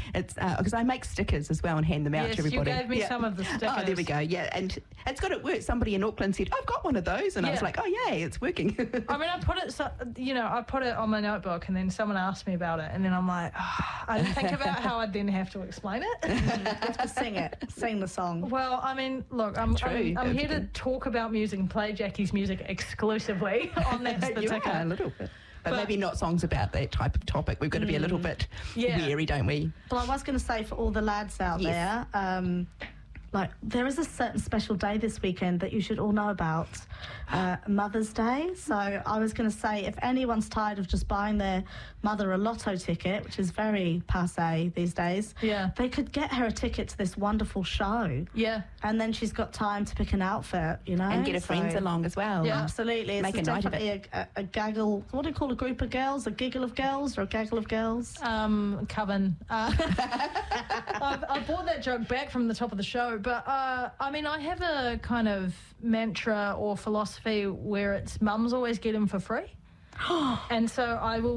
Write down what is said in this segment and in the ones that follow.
It's because I make stickers as well and hand them out to everybody. You gave me some of the stickers. Oh, there we go. Yeah, and it's got to work. Somebody in Auckland said, "I've got one of those," and I was like, "Oh, yay, it's working." I mean, I put it on my notebook, and then someone asked me about it, and then I'm like, I didn't think about how I'd then have to explain it. You have to sing the song. Well, I mean, look, I'm here to talk about music and play Jackie's music exclusively on That's the Ticket. A little bit. But maybe not songs about that type of topic. We've got to be a little bit wary, don't we? Well, I was going to say for all the lads out there, there is a certain special day this weekend that you should all know about, Mother's Day. So I was going to say, if anyone's tired of just buying their mother a lotto ticket, which is very passé these days, they could get her a ticket to this wonderful show. Yeah. And then she's got time to pick an outfit, you know. And get her friends along as well. Yeah, absolutely. It's definitely a gaggle. What do you call a group of girls? A giggle of girls or a gaggle of girls? Coven. I brought that joke back from the top of the show, but I mean, I have a kind of mantra or philosophy where it's mums always get them for free. And so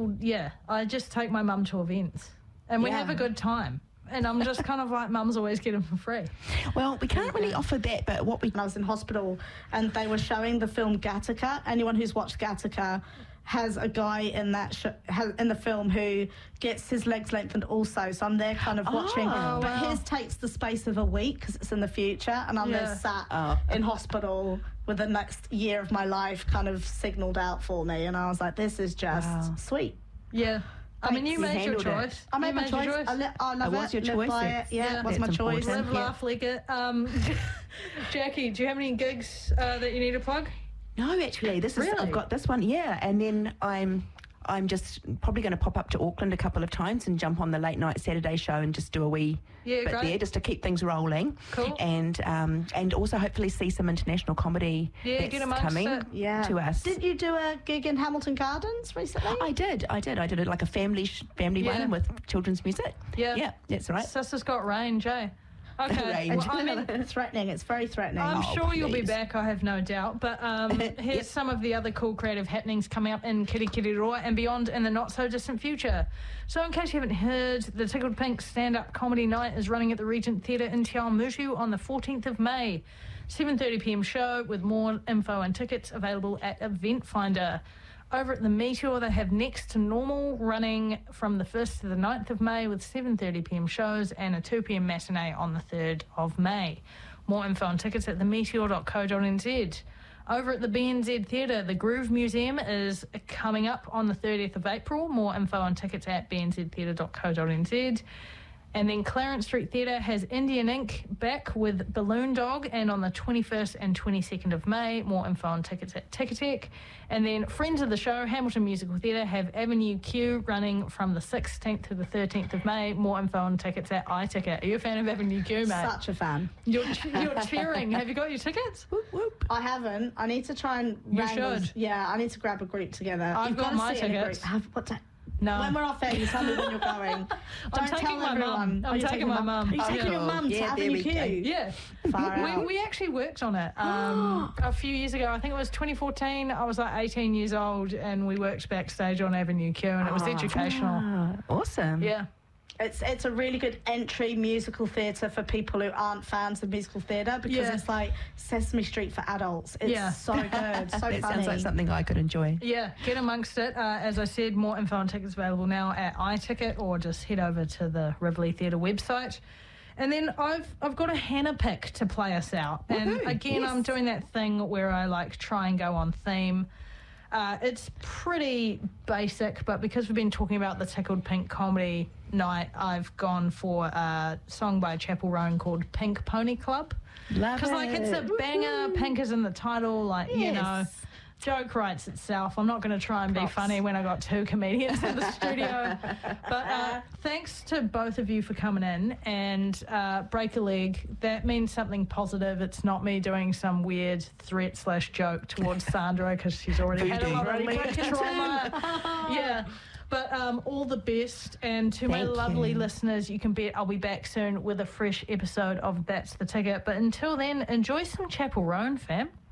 I just take my mum to events and we have a good time. And I'm just kind of like, mums always get them for free. Well, we can't really offer that, but when I was in hospital and they were showing the film Gattaca, anyone who's watched Gattaca has a guy in that in the film who gets his legs lengthened also. So I'm there kind of watching. But his takes the space of a week because it's in the future. And I'm there sat in hospital with the next year of my life kind of signalled out for me. And I was like, this is just sweet. Yeah. I mean, you made your choice. I made my choice. I love it. Was your choice? Yeah, it was my choice. Live, laugh, lick it. Jackie, do you have any gigs that you need to plug? No, actually, I've got this one, and then I'm just probably going to pop up to Auckland a couple of times and jump on the late night Saturday show and just do a wee bit there just to keep things rolling. Cool. And also hopefully see some international comedy that's coming to us. Didn't you do a gig in Hamilton Gardens recently? I did it like a family one with children's music. Yeah, that's right. Sister's got range, eh? Okay, well, I mean, threatening. It's very threatening. I'm sure you'll be back, I have no doubt. But here's some of the other cool creative happenings coming up in Kirikiriroa and beyond in the not-so-distant future. So in case you haven't heard, the Tickled Pink stand-up comedy night is running at the Regent Theatre in Te Awamutu on the 14th of May. 7:30pm show with more info and tickets available at Event Finder. Over at the Meteor, they have Next to Normal running from the 1st to the 9th of May with 7:30pm shows and a 2pm matinee on the 3rd of May. More info and tickets at themeteor.co.nz. Over at the BNZ Theatre, the Groove Museum is coming up on the 30th of April. More info and tickets at bnztheatre.co.nz. And then Clarence Street Theatre has Indian Ink back with Balloon Dog, and on the 21st and 22nd of May. More info on tickets at Ticketek. And then friends of the show, Hamilton Musical Theatre, have Avenue Q running from the 16th to the 13th of May. More info on tickets at iTicket. Are you a fan of Avenue Q, mate? Such a fan. You're cheering. Have you got your tickets? Whoop, whoop. I haven't. I need to try and You should. Yeah, I need to grab a group together. I've got my tickets. No. When we're off air, you tell me when you're going. I'm taking my mum. I'm taking my mum. Are you taking your mum to Avenue Q? Yeah. Far out. We actually worked on it a few years ago. I think it was 2014. I was like 18 years old and we worked backstage on Avenue Q and it was educational. Awesome. Yeah. It's a really good entry musical theatre for people who aren't fans of musical theatre because it's like Sesame Street for adults. It's so good, so funny. That sounds like something I could enjoy. Yeah, get amongst it. As I said, more info and tickets available now at iTicket or just head over to the Rivoli Theatre website. And then I've got a Hannah pick to play us out. And again, I'm doing that thing where I like try and go on theme. It's pretty basic, but because we've been talking about the Tickled Pink comedy night, I've gone for a song by Chapel Roan called Pink Pony Club. Because it's a banger, pink is in the title, you know. Joke writes itself. I'm not going to try and be funny when I got two comedians in the studio. But thanks to both of you for coming in and break a leg. That means something positive. It's not me doing some weird threat/joke towards Sandra because she's already had a lot of trauma. Yeah. But all the best. And to my lovely listeners, you can bet I'll be back soon with a fresh episode of That's the Ticket. But until then, enjoy some Chapel Roan, fam.